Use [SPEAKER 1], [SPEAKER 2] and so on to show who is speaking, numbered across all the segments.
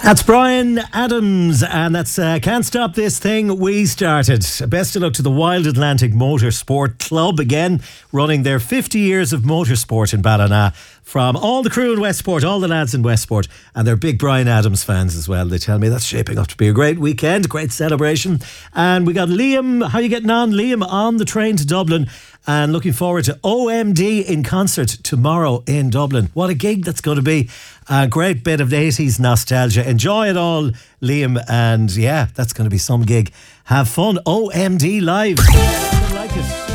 [SPEAKER 1] That's Bryan Adams, and that's Can't Stop This Thing We Started. Best of luck to the Wild Atlantic Motorsport Club, again running their 50 years of motorsport in Ballina. From all the crew in Westport, all the lads in Westport, and they're big Bryan Adams fans as well. They tell me that's shaping up to be a great weekend, great celebration. And we got Liam. How are you getting on, Liam? On the train to Dublin, and looking forward to OMD in concert tomorrow in Dublin. What a gig that's going to be. A great bit of 80s nostalgia. Enjoy it all, Liam. And yeah, that's going to be some gig. Have fun. OMD live. I like it.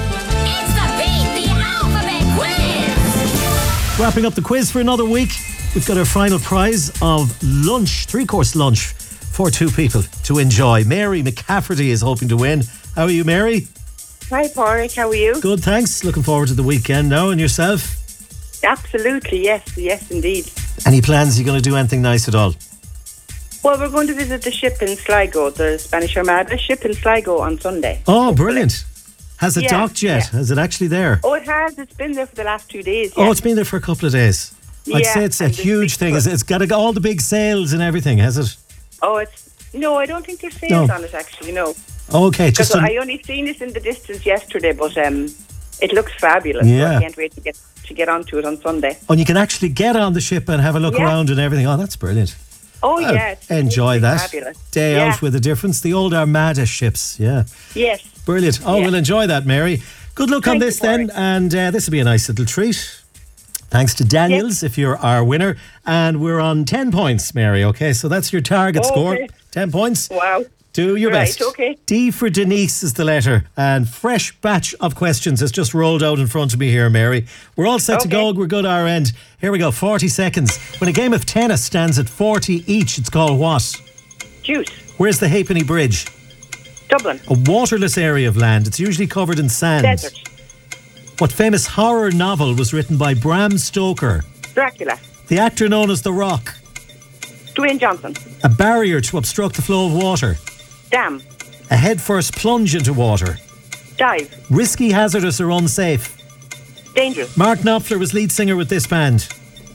[SPEAKER 1] Wrapping up the quiz for another week. We've got our final prize of lunch, 3-course lunch for 2 people to enjoy. Mary McCafferty is hoping to win. How are you, Mary?
[SPEAKER 2] Hi, Pádraig. How are you?
[SPEAKER 1] Good, thanks. Looking forward to the weekend now. And yourself?
[SPEAKER 2] Absolutely, yes, indeed.
[SPEAKER 1] Any plans? Are you going to do anything nice at all?
[SPEAKER 2] Well, we're going to visit the ship in Sligo, the Spanish Armada ship in Sligo on Sunday.
[SPEAKER 1] Oh, brilliant. Has it docked yet?
[SPEAKER 2] Yeah.
[SPEAKER 1] Is it actually there?
[SPEAKER 2] Oh, it has. It's been there for the last 2 days.
[SPEAKER 1] Oh, it's been there for a couple of days. I'd say it's a huge thing. It's got all the big sails and everything, has it?
[SPEAKER 2] Oh, no, I don't think there's sails on it, actually, no.
[SPEAKER 1] Okay,
[SPEAKER 2] just I only seen it in the distance yesterday, but it looks fabulous.
[SPEAKER 1] Yeah.
[SPEAKER 2] So I can't wait to get onto it on Sunday.
[SPEAKER 1] Oh, and you can actually get on the ship and have a look around and everything. Oh, that's brilliant.
[SPEAKER 2] Oh, yeah.
[SPEAKER 1] Enjoy that.
[SPEAKER 2] Fabulous.
[SPEAKER 1] Day out with a difference. The old Armada ships,
[SPEAKER 2] Yes.
[SPEAKER 1] Brilliant. Oh, we'll enjoy that, Mary. Good luck on this then, and this will be a nice little treat. Thanks to Daniels, if you're our winner. And we're on 10 points, Mary, okay? So that's your target score. 10 points.
[SPEAKER 2] Wow.
[SPEAKER 1] Do your best.
[SPEAKER 2] Okay.
[SPEAKER 1] D for Denise is the letter. And fresh batch of questions has just rolled out in front of me here, Mary. We're all set to go. We're good our end. Here we go. 40 seconds. When a game of tennis stands at 40 each, it's called what?
[SPEAKER 2] Deuce.
[SPEAKER 1] Where's the Halfpenny Bridge?
[SPEAKER 2] Dublin.
[SPEAKER 1] A waterless area of land. It's usually covered in sand.
[SPEAKER 2] Desert.
[SPEAKER 1] What famous horror novel was written by Bram Stoker?
[SPEAKER 2] Dracula.
[SPEAKER 1] The actor known as The Rock.
[SPEAKER 2] Dwayne Johnson.
[SPEAKER 1] A barrier to obstruct the flow of water.
[SPEAKER 2] Dam.
[SPEAKER 1] A head-first plunge into water.
[SPEAKER 2] Dive.
[SPEAKER 1] Risky, hazardous or unsafe.
[SPEAKER 2] Dangerous.
[SPEAKER 1] Mark Knopfler was lead singer with this band.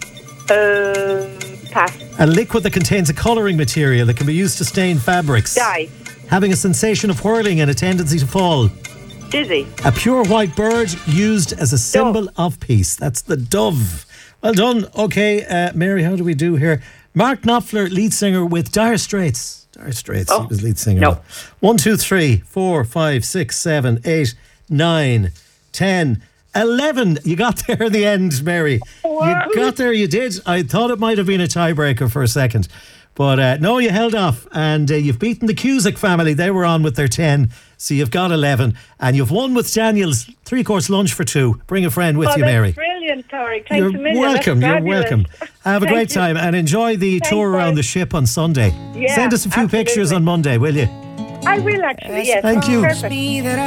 [SPEAKER 2] Pass.
[SPEAKER 1] A liquid that contains a colouring material that can be used to stain fabrics.
[SPEAKER 2] Dye.
[SPEAKER 1] Having a sensation of whirling and a tendency to fall.
[SPEAKER 2] Dizzy.
[SPEAKER 1] A pure white bird used as a symbol of peace. That's the dove. Well done. Okay, Mary, how do we do here? Mark Knopfler, lead singer with Dire Straits. Dire Straits, he was lead singer.
[SPEAKER 2] No.
[SPEAKER 1] 1, 2, 3, 4, 5, 6, 7, 8, 9, 10, 11. You got there in the end, Mary.
[SPEAKER 2] Wow.
[SPEAKER 1] You got there, you did. I thought it might have been a tiebreaker for a second. But no, you held off, and you've beaten the Cusack family. They were on with their 10, so you've got 11. And you've won with Daniel's 3-course lunch for 2. Bring a friend with you, Mary.
[SPEAKER 2] Brilliant, Pádraig. Thanks
[SPEAKER 1] You're
[SPEAKER 2] a million.
[SPEAKER 1] welcome. You're welcome. Have a great time and enjoy the tour around the ship on Sunday.
[SPEAKER 2] Yeah,
[SPEAKER 1] Send us a few pictures on Monday, will you?
[SPEAKER 2] I will actually, yes.
[SPEAKER 1] Thank you.
[SPEAKER 2] Perfect.